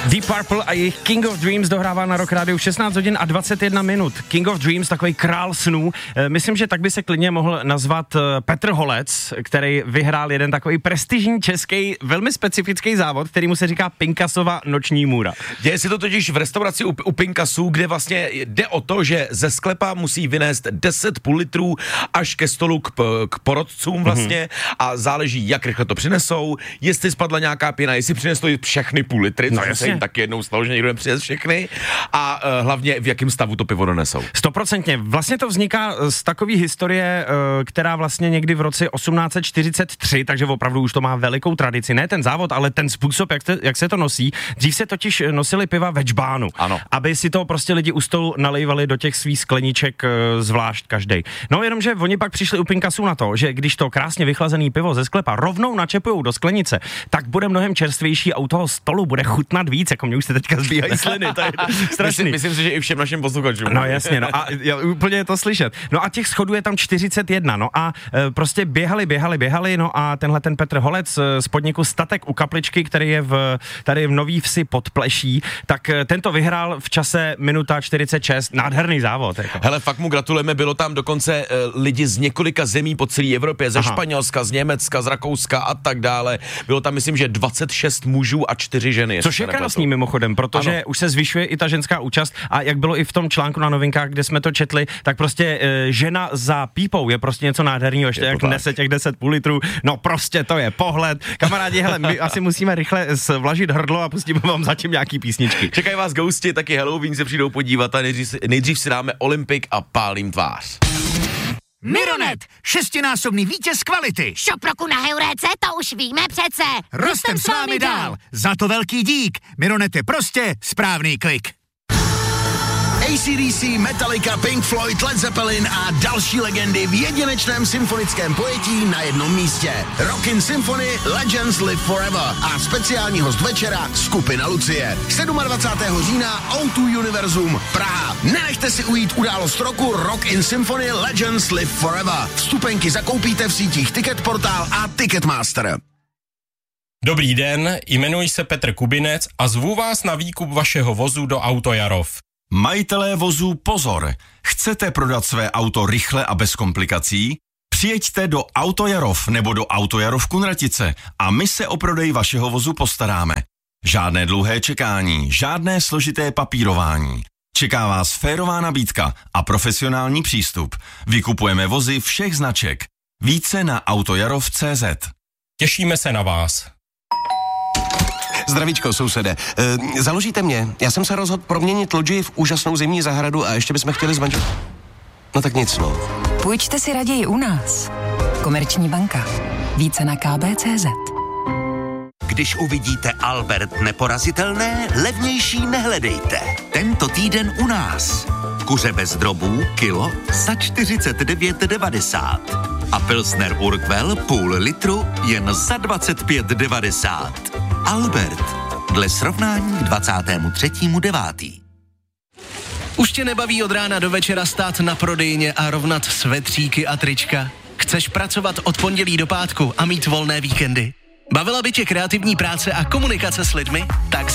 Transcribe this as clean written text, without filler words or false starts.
Deep Purple a jejich King of Dreams dohrává na Rock Radio 16 hodin a 21 minut. King of Dreams, takový král snů. Myslím, že tak by se klidně mohl nazvat Petr Holec, který vyhrál jeden takový prestižní český, velmi specifický závod, který mu se říká Pinkasova noční můra. Děje se to totiž v restauraci u Pinkasů, kde vlastně jde o to, že ze sklepa musí vynést 10 půl litrů až ke stolu k porodcům vlastně a záleží, jak rychle to přinesou, jestli spadla nějaká pěna, jestli přinesou všechny půl litry, což se jim taky jednou stalo, že někdo nepřines všechny a hlavně v jakém stavu to pivo donesou. 100%. Vlastně to vzniká z takové historie, která vlastně někdy v roce 1843, takže opravdu už to má velikou tradici. Ne ten závod, ale ten způsob, jak se to nosí. Dřív se totiž nosili piva ve džbánu, aby si to prostě lidi u stolu nalejvali do těch svých skleniček zvlášť každej. No jenomže oni pak přišli u Pinkasů na to, že když to krásně vychlazený pivo ze sklepa rovnou načepujou do sklenice, tak bude mnohem čerstvější a u toho stolu bude chutnat víc, jako mě už se teďka zbíhají sliny, to je strašný. Myslím si, že i všem našim posluchačům. No jasně, no a úplně je to slyšet. No a těch schodů je tam 41, no a prostě běhali, no a tenhle ten Petr Holec z podniku Statek u Kapličky, který je tady v Nový Vsi pod Pleší, tak tento vyhrál v čase minuta 46, nádherný závod. Jako. Hele, fakt mu gratulujeme, bylo tam dokonce lidi z několika zemí po celé Evropě, ze Španělska, z Německa, z Rakouska a tak dále. Bylo tam, myslím, že 26 mužů a 4 ženy. Což je krásný mimochodem, protože už se zvyšuje i ta ženská účast a jak bylo i v tom článku na Novinkách, kde jsme to četli, tak prostě žena za pípou je prostě něco nádherného, ještě jak nese těch 10 půl litrů, no prostě to je pohled. Kamarádi, hele, my asi musíme rychle zvlažit hrdlo a pustíme vám zatím nějaký písničky. Čekají vás ghosti, taky Halloween se přijdou podívat a nejdřív si dáme Olympic a Pálím tvář. Mironet, 6násobný vítěz kvality. Šop roku na Heuréce, to už víme přece. Rostem s vámi dál. Za to velký dík. Mironet je prostě správný klik. AC/DC, Metallica, Pink Floyd, Led Zeppelin a další legendy v jedinečném symfonickém pojetí na jednom místě. Rockin' Symphony Legends Live Forever a speciální host večera skupina Lucie. 27. října O2 Univerzum Praha. Nenechte si ujít událost roku Rockin' Symphony Legends Live Forever. Vstupenky zakoupíte v sítích Ticketportal a Ticketmaster. Dobrý den, jmenuji se Petr Kubinec a zvu vás na výkup vašeho vozu do Autojarov. Majitelé vozů pozor! Chcete prodat své auto rychle a bez komplikací? Přijeďte do Autojarov nebo do Autojarov Kunratice a my se o prodej vašeho vozu postaráme. Žádné dlouhé čekání, žádné složité papírování. Čeká vás férová nabídka a profesionální přístup. Vykupujeme vozy všech značek. Více na autojarov.cz. Těšíme se na vás. Zdravíčko, sousede. Založíte mě? Já jsem se rozhodl proměnit lodži v úžasnou zimní zahradu a ještě bychom chtěli zmanžit. No tak nic, no. Půjčte si raději u nás. Komerční banka. Více na kb.cz. Když uvidíte Albert neporazitelné, levnější nehledejte. Tento týden u nás. Kuře bez drobů, kilo za 49,90. A Pilsner Urquell půl litru jen za 25,90. Albert, dle srovnání k 23.9. Už tě nebaví od rána do večera stát na prodejně a rovnat svetříky a trička? Chceš pracovat od pondělí do pátku a mít volné víkendy? Bavila by tě kreativní práce a komunikace s lidmi? Tak